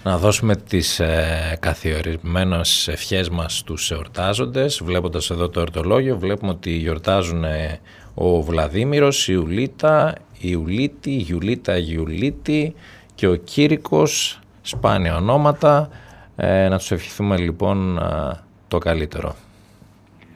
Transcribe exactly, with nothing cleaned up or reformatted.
Να δώσουμε τις ε, καθιερωμένες ευχές μας στους εορτάζοντες. Βλέποντας εδώ το εορτολόγιο, βλέπουμε ότι γιορτάζουν ε, ο Βλαδίμηρος, η Ιουλίτα, η Ιουλίτη, η Γιουλίτα, η Γιουλίτη και ο Κήρικος, σπάνια ονόματα. Ε, να τους ευχηθούμε λοιπόν ε, το καλύτερο.